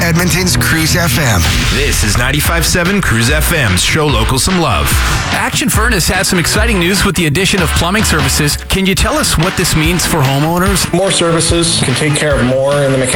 Edmonton's Cruise FM. This is 95.7 Cruise FM's Show Local Some Love. Action Furnace has some exciting news with the addition of plumbing services. Can you tell us what this means for homeowners? More services can take care of more in the mechanical